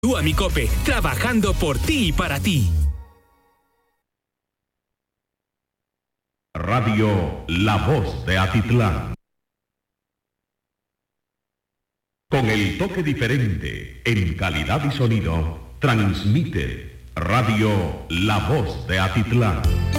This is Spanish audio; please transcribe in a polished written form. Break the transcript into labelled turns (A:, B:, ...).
A: Tú a mi Cope, trabajando por ti y para ti.
B: Radio La Voz de Atitlán. Con el toque diferente en calidad y sonido, transmite Radio La Voz de Atitlán.